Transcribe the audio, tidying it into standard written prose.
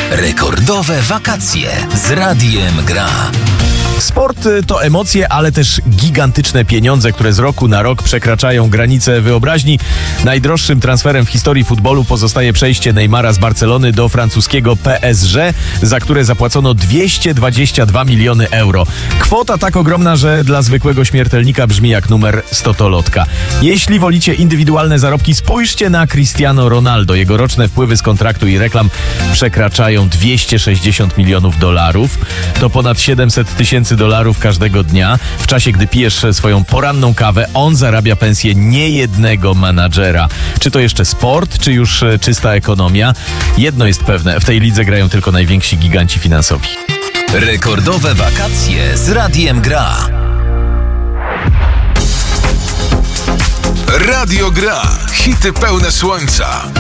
Rekordowe wakacje z Radiem Gra. Sport to emocje, ale też gigantyczne pieniądze, które z roku na rok przekraczają granice wyobraźni. Najdroższym transferem w historii futbolu pozostaje przejście Neymara z Barcelony do francuskiego PSG, za które zapłacono 222 miliony euro. Kwota tak ogromna, że dla zwykłego śmiertelnika brzmi jak numer 100-lotka. Jeśli wolicie indywidualne zarobki, spójrzcie na Cristiano Ronaldo. Jego roczne wpływy z kontraktu i reklam przekraczają 260 milionów dolarów. To ponad 700 tysięcy dolarów każdego dnia. W czasie, gdy pijesz swoją poranną kawę, on zarabia pensję niejednego menadżera. Czy to jeszcze sport, czy już czysta ekonomia? Jedno jest pewne, w tej lidze grają tylko najwięksi giganci finansowi. Rekordowe wakacje z Radiem Gra. Radio Gra. Hity pełne słońca.